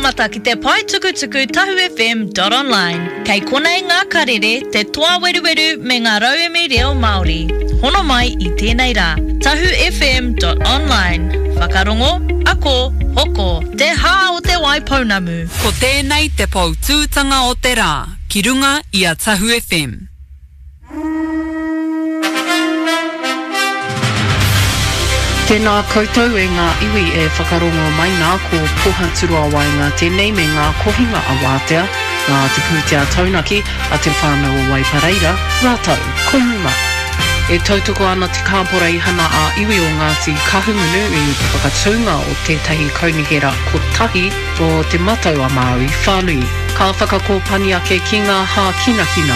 whakamata ki te Pai Tukutuku Tahu FM.online. Kei konei ngā karere, te toa weruweru me ngā rauemi reo Māori. Hono mai I tēnei rā. Tahu FM.online. Whakarongo, ako, hoko, te hā o te waipounamu. Ko tēnei te pautūtanga o te rā, ki runga I a Tahu FM. Tēnā koutou e ngā iwi e whakarongo mai nā ko poha turua wainga tēnei me ngā kohinga a wātea, ngā te pūtea taunaki a te whānau o Waipareira, rātau, koruma. E tautoko ana te kāpora I hana a iwi o Ngāti Kahungunu I te whakatunga o tētahi kaunihera kotahi o te matau a Māori whānui. Ka whakakōpani ake ki ngā hā kinakina.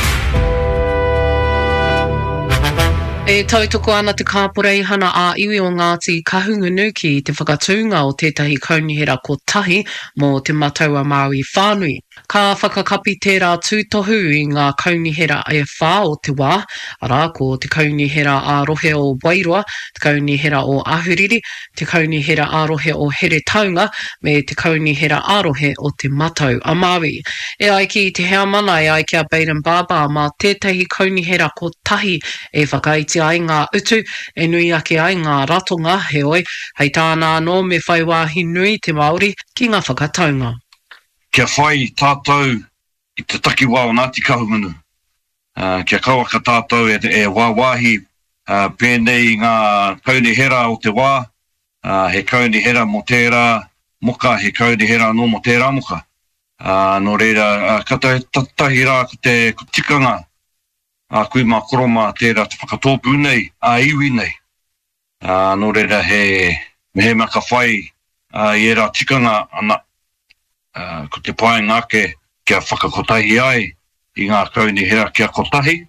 E tautoko ana te kāpora I hana a iwi o Ngāti Kahungunu ki te whakatunga o tētahi kaunihera kotahi mō te matau a Māori whānui. Ka whakakapi tērā tūtohu I ngā kaunihera e whā o te wā, ara ko te kaunihera ārohe o Wairua, te kaunihera o Ahuriri, te kaunihera ārohe o Here Taunga, me te kaunihera ārohe o te matau a Māori. E ai ki te hea mana e ai kia Baden Baba mā tētahi kaunihera kotahi e whakaiti ai ngā utu, e nui ake ai ngā ratonga, he oi, hei tāna anō me whai wāhi nui te Māori ki ngā whakataunga. Kia whai tātou I te takiwā o Ngāti Kahungunu. Kia kawaka tātou e wāwahi pēnei ngā kaunihera o te wā, he kaunihera mo tērā moka, he kaunihera no mo tērā moka. Nō reira, kata tahi rā ko te tikanga, kui mā koroma tērā te whakatōpu nei, iwi nei. Nō reira, he maka whai I rā tikanga ana, ko te pai ngāke kia whakakotahi ai I ngā kaunihera kia kotahi.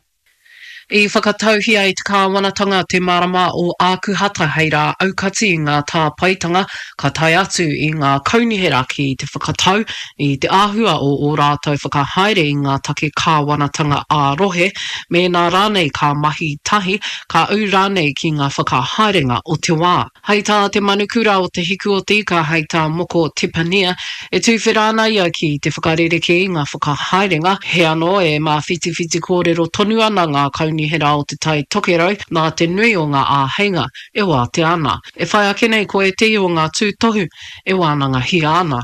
I whakatauhi ai te kāwanatanga te marama o ākuhata hei rā aukati I ngā tā paitanga ka tai atu I ngā kaunihera ki te whakatau I te āhua o rātou whakahaere I ngā take kāwanatanga ārohe me nā rānei ka mahi tahi ka au rānei ki ngā whakahaerenga o te wā. Hei tā te manukura o te hiku o tika hei tā moko tipania e tūwhirāna ia ki te whakarereke I ngā whakahaerenga he anō e mā whiti kōrero tonu ana ngā kaunihera o te tai tokerau nā te nui o ngā āheinga e wā te ana. E whai ake nei ko e te o ngā tūtohu e wānanga hi ana.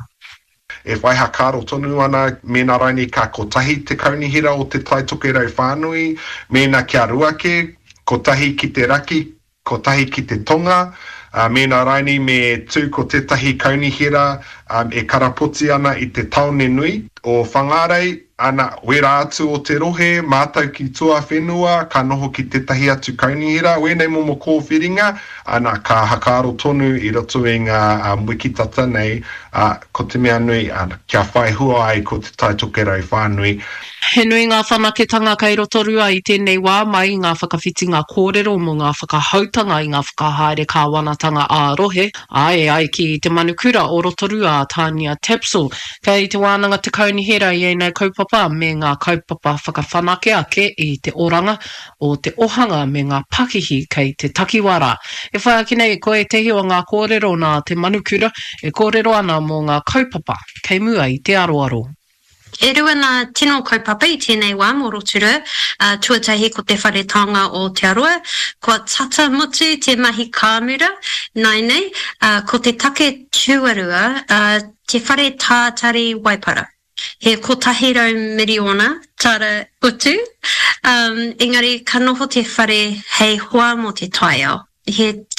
E whaiha kāro tonu ana, mēnā raini ka kotahi te kaunihera o te tai tokerau whānui, mēnā kia ruake, kotahi ki te raki, kotahi ki te tonga, mēnā raini me tū ko tētahi kaunihera e karapoti ana I te taone nui o whangarei, ana wera atu o te rohe, mātau ki tua whenua, ka noho ki tētahi atu kaunihera, wēnei momo kōwhiringa, ana ka hakaro tonu I roto I ngā wikitata nei, ko te mea nui, kia whai hua ai ko te tai tokerau whānui. He nui ngā whanaketanga kei roto rua I tēnei wā mai ngā whakawhitinga kōrero mo ngā whakahautanga I ngā whakahaere kāwanatanga ārohe. Ai ki te manukura o roto rua a Tania Tapsell. Kei te wānanga te kaunihera I nei kaupapa me ngā kaupapa whakawhanake ake I te oranga o te ohanga me ngā pakihi kei te takiwara. E whai ake nei ko e tehi o ngā kōrero nā te manukura e kōrero ana mo ngā kaupapa kei mua I te aroaro. E rua nā tino kaupapa I tēnei wā mō rotura, tuatahi ko te wharetanga o te aroa, kua tata mutu te mahi kāmura, nai nei, ko te take tuarua, te whare tātari Waipara. He kotahi rau miriona, tara utu, engari ka noho te whare hei hoa mo te taiao. He